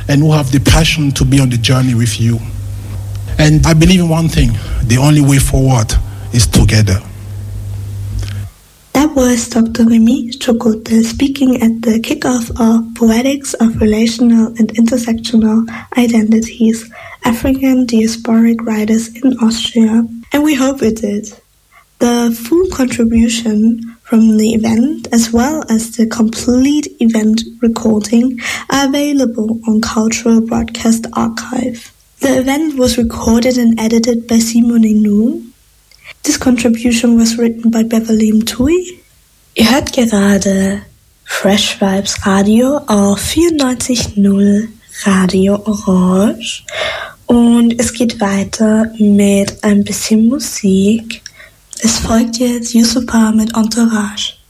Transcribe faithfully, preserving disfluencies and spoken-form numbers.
and who have the passion to be on the journey with you. And I believe in one thing, the only way forward is together. That was Doctor Remy Chocote speaking at the kickoff of Poetics of Relational and Intersectional Identities, African Diasporic Writers in Austria, and we hope it did. The full contribution from the event, as well as the complete event recording, are available on Cultural Broadcast Archive. The event was recorded and edited by Simone Nu. This contribution was written by Beverly Mtui. Ihr hört gerade Fresh Vibes Radio auf vierundneunzig Komma null Radio Orange und es geht weiter mit ein bisschen Musik. Es folgt jetzt Yusupa mit Entourage.